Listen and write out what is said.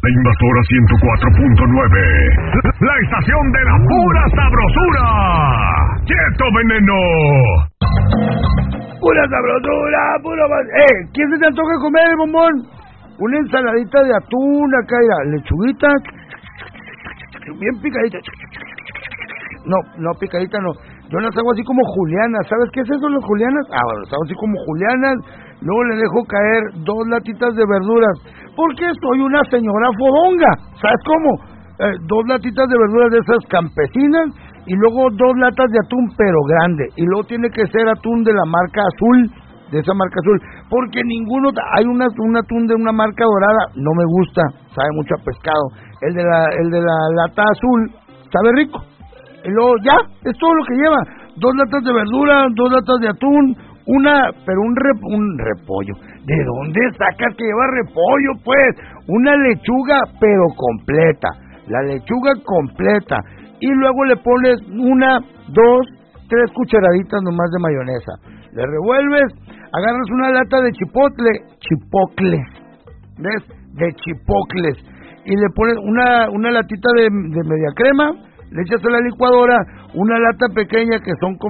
Invasora 104.9. La estación de la pura sabrosura. ¡Quieto, veneno! Pura sabrosura, pura más. ¿Quién se te antoja comer, bombón? Una ensaladita de atún, acá, mira, lechuguita, bien picadita. No, picadita no. Yo las hago así como julianas. ¿Sabes qué es eso, las julianas? Bueno, las hago así como julianas. Luego le dejo caer 2 latitas de verduras. Porque soy una señora fodonga. ¿Sabes cómo? 2 latitas de verduras de esas campesinas. Y luego 2 latas de atún, pero grande. Y luego tiene que ser atún de la marca azul. De esa marca azul. Porque ninguno... Hay un atún de una marca dorada. No me gusta. Sabe mucho a pescado. El de la lata azul sabe rico. Y luego ya, es todo lo que lleva. 2 latas de verdura, 2 latas de atún, un repollo. ¿De dónde sacas que lleva repollo, pues? Una lechuga, pero completa. La lechuga completa. Y luego le pones 1, 2, 3 cucharaditas nomás de mayonesa. Le revuelves, agarras una lata de chipotle, ¿ves? De chipocles. Y le pones una latita de media crema. Le echas a la licuadora una lata pequeña que son como